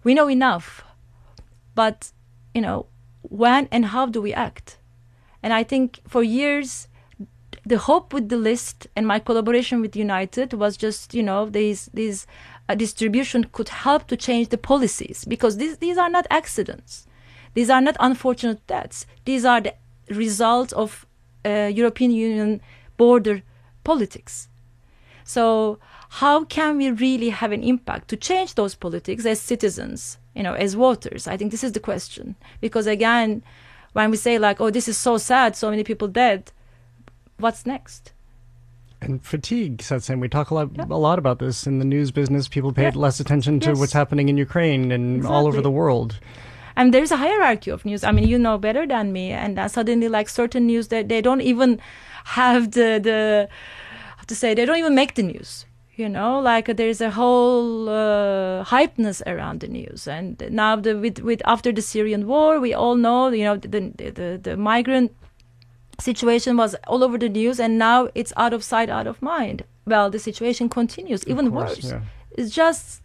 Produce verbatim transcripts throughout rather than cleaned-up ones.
we know enough, but, you know, when and how do we act? And I think for years, the hope with the list and my collaboration with United was just, you know, these these uh, distribution could help to change the policies, because these these are not accidents. These are not unfortunate deaths. These are the result of uh, European Union border politics. So how can we really have an impact to change those politics as citizens, you know, as voters? I think this is the question. Because again, when we say like, oh, this is so sad, so many people dead, what's next? And fatigue sets in. We talk a lot, yeah. a lot about this in the news business. People pay yeah. less attention to yes. what's happening in Ukraine and exactly. all over the world. And there's a hierarchy of news. I mean, you know better than me. And uh, suddenly, like certain news, that they, they don't even have the, the, how to say, they don't even make the news. You know, like uh, there's a whole uh, hypeness around the news. And now the, with, with after the Syrian war, we all know, you know, the, the, the, the migrant situation was all over the news, and now it's out of sight, out of mind. Well, the situation continues, even course, worse. Yeah. It's just,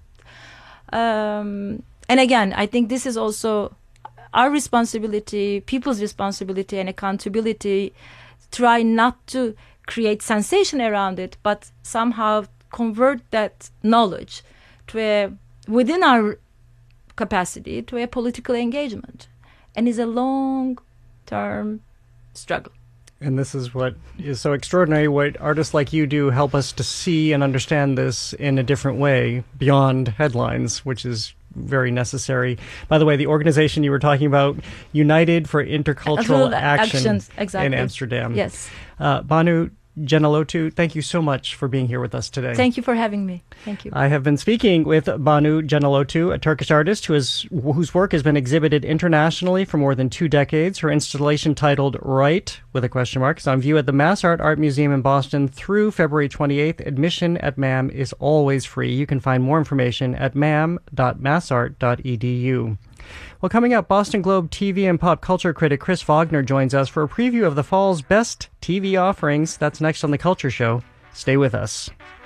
um, and again, I think this is also our responsibility, people's responsibility and accountability. Try not to create sensation around it, but somehow convert that knowledge to a, within our capacity, to a political engagement. And it's a long-term struggle. And this is what is so extraordinary. What artists like you do help us to see and understand this in a different way beyond headlines, which is very necessary. By the way, the organization you were talking about, United for Intercultural Action Actions, exactly. in Amsterdam. Yes. Uh, Banu Cengiloğlu, thank you so much for being here with us today. Thank you for having me. Thank you. I have been speaking with Banu Cengiloğlu, a Turkish artist who is, whose work has been exhibited internationally for more than two decades. Her installation titled Right, with a question mark, is on view at the Mass Art Art Museum in Boston through February twenty-eighth. Admission at M A M is always free. You can find more information at mam dot massart dot e d u. Well, coming up, Boston Globe T V and pop culture critic Chris Wagner joins us for a preview of the fall's best T V offerings. That's next on The Culture Show. Stay with us.